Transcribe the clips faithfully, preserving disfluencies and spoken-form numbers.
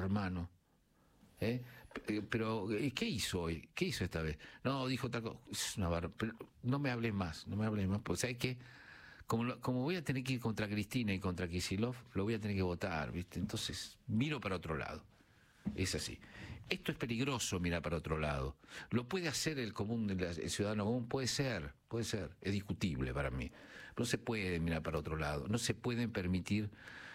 hermano. ¿Eh? Pero, ¿qué hizo hoy? ¿Qué hizo esta vez? No, dijo tal cosa. Es una barra... Pero no me hables más, no me hables más, porque ¿sabes qué? Como, lo, como voy a tener que ir contra Cristina y contra Kicillof, lo voy a tener que votar, ¿viste? Entonces, miro para otro lado. Es así. Esto es peligroso, mirar para otro lado. Lo puede hacer el común, el ciudadano común, puede ser, puede ser, es discutible para mí. No se puede mirar para otro lado, no se pueden permitir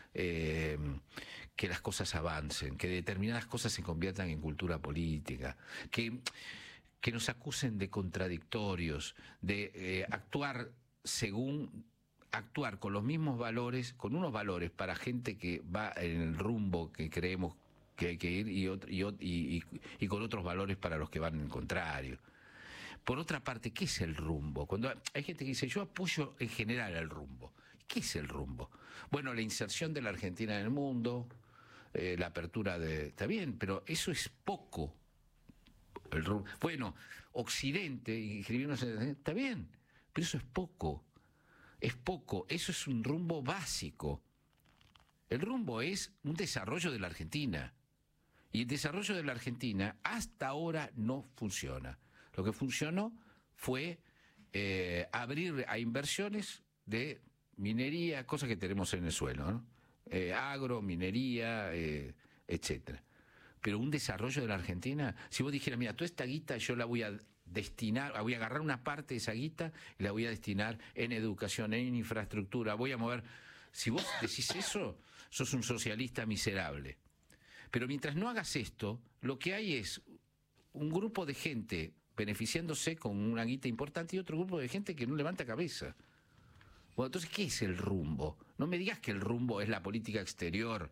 eh, que las cosas avancen, que determinadas cosas se conviertan en cultura política, que, que nos acusen de contradictorios, de eh, actuar según... actuar con los mismos valores, con unos valores para gente que va en el rumbo que creemos que hay que ir y, otro, y, y, y con otros valores para los que van en contrario. Por otra parte, ¿qué es el rumbo? Cuando hay gente que dice, yo apoyo en general el rumbo. ¿Qué es el rumbo? Bueno, la inserción de la Argentina en el mundo, eh, la apertura de... Está bien, pero eso es poco. El rumbo. Bueno, Occidente, inscribirnos en... Está bien, pero eso es poco. Es poco, eso es un rumbo básico. El rumbo es un desarrollo de la Argentina. Y el desarrollo de la Argentina hasta ahora no funciona. Lo que funcionó fue eh, abrir a inversiones de minería, cosas que tenemos en el suelo, ¿no? Eh, agro, minería, eh, etcétera. Pero un desarrollo de la Argentina, si vos dijeras, mira, toda esta guita yo la voy a destinar, voy a agarrar una parte de esa guita y la voy a destinar en educación, en infraestructura, voy a mover... Si vos decís eso, sos un socialista miserable. Pero mientras no hagas esto, lo que hay es un grupo de gente beneficiándose con una guita importante y otro grupo de gente que no levanta cabeza. Bueno, entonces, ¿qué es el rumbo? No me digas que el rumbo es la política exterior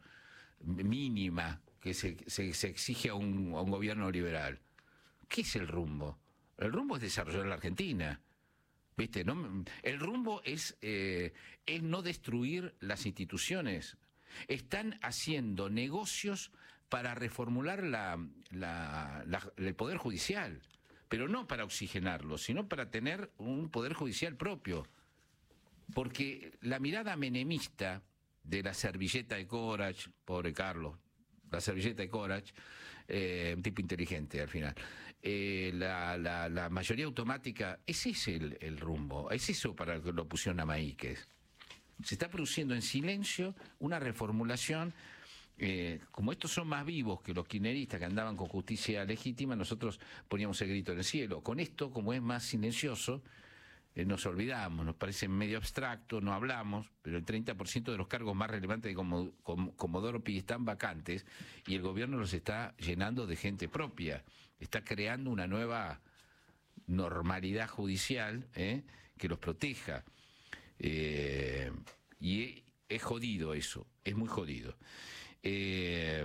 mínima que se, se, se exige a un, a un gobierno liberal. ¿Qué es el rumbo? El rumbo es desarrollar la Argentina. ¿Viste? No, el rumbo es, eh, es no destruir las instituciones. Están haciendo negocios para reformular la, la, la, el Poder Judicial, pero no para oxigenarlo, sino para tener un Poder Judicial propio. Porque la mirada menemista de la servilleta de Corach, pobre Carlos, la servilleta de Corach, eh, un tipo inteligente al final, eh, la, la, la mayoría automática, ese es el, el rumbo, es eso para lo que lo pusieron a Maíquez. Se está produciendo en silencio una reformulación, eh, como estos son más vivos que los kirchneristas que andaban con justicia legítima, nosotros poníamos el grito en el cielo. Con esto, como es más silencioso, eh, nos olvidamos, nos parece medio abstracto, no hablamos, pero el treinta por ciento de los cargos más relevantes de Como, Com, Comodoro Pi están vacantes y el gobierno los está llenando de gente propia, está creando una nueva normalidad judicial eh, que los proteja. Eh, y es jodido eso, es muy jodido. Eh,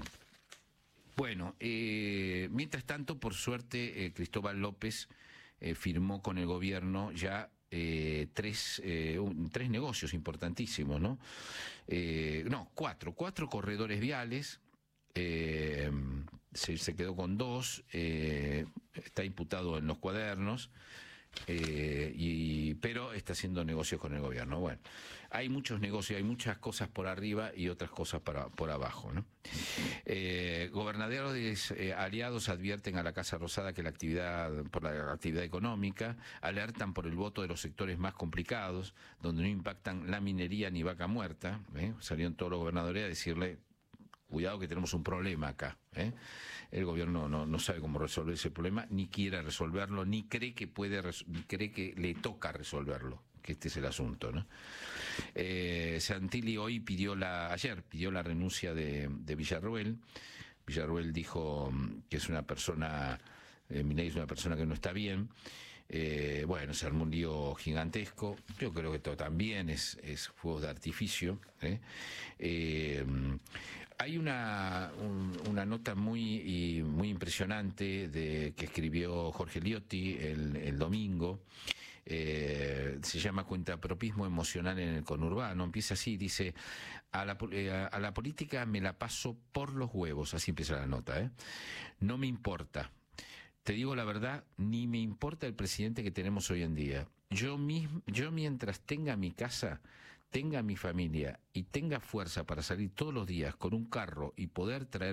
bueno, eh, mientras tanto, por suerte, eh, Cristóbal López eh, firmó con el gobierno ya eh, tres, eh, un, tres negocios importantísimos, ¿no? Eh, no, cuatro, cuatro corredores viales. Eh, se, se quedó con dos, eh, está imputado en los cuadernos. Eh, y, pero está haciendo negocios con el gobierno. Bueno, hay muchos negocios, hay muchas cosas por arriba y otras cosas para, por abajo, ¿no? Eh, gobernadores eh, aliados advierten a la Casa Rosada que la actividad, por la actividad económica, alertan por el voto de los sectores más complicados, donde no impactan la minería ni vaca muerta, ¿eh? Salieron todos los gobernadores a decirle: cuidado que tenemos un problema acá, ¿eh? El gobierno no, no sabe cómo resolver ese problema, ni quiere resolverlo, ni cree que puede, ni cree que le toca resolverlo, que este es el asunto, ¿no? Eh, Santilli hoy pidió la, ayer pidió la renuncia de, de Villarruel. Villarruel dijo que es una persona, eh, Milei es una persona que no está bien. Eh, bueno, se armó un lío gigantesco. Yo creo que esto también es, es fuegos de artificio. ¿eh? Eh, hay una, un, una nota muy, y muy impresionante de, que escribió Jorge Liotti el, el domingo. Eh, se llama Cuentapropismo emocional en el conurbano. Empieza así, dice: a la, eh, a la política me la paso por los huevos. Así empieza la nota. ¿eh? No me importa. Te digo la verdad, ni me importa el presidente que tenemos hoy en día. Yo mismo, yo mientras tenga mi casa, tenga mi familia y tenga fuerza para salir todos los días con un carro y poder traer